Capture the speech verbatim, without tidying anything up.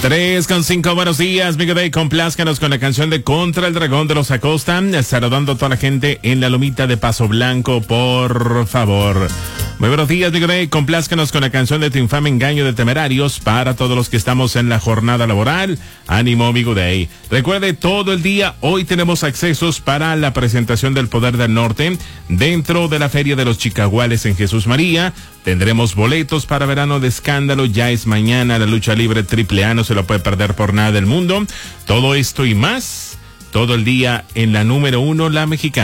tres con cinco, buenos días, Miguel Day, complázcanos con la canción de Contra el Dragón de los Acosta, saludando a toda la gente en la lomita de Paso Blanco, por favor. Muy buenos días, Miguel Day, complázcanos con la canción de Tu infame engaño de Temerarios para todos los que estamos en la jornada laboral. Ánimo, Miguel Day. Recuerde, todo el día, hoy tenemos accesos para la presentación del Poder del Norte dentro de la Feria de los Chicaguales en Jesús María. Tendremos boletos para Verano de Escándalo, ya es mañana, la lucha libre triple A, no se lo puede perder por nada del mundo. Todo esto y más, todo el día en la número uno, La Mexicana.